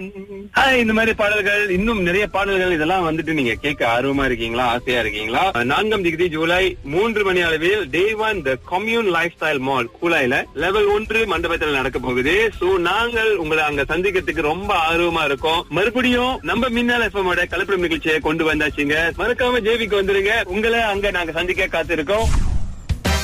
இந்த மாதிரி பாடல்கள், இன்னும் நிறைய பாடல்கள் இதெல்லாம் வந்துட்டு நீங்க கேட்க ஆர்வமா இருக்கீங்களா, ஆசையா இருக்கீங்களா? 4ஆம் தேதி ஜூலை 3 மணி அளவில் டே 1 தி commune life style mall கூலாயில level 1 மண்டபத்தில் நடக்க போகுது. சோ நாங்கள் உங்களை அங்க சந்திக்கிறதுக்கு ரொம்ப ஆர்வமா இருக்கோம். மறுபடியும் நம்ம மின்னல் எஃப்எம் கலப்படம் நிகழ்ச்சியை கொண்டு வந்தாச்சுங்க. மறக்காம ஜேவிக்கு வந்துருங்க. உங்களை அங்க நாங்க சந்திக்க காத்திருக்கோம்.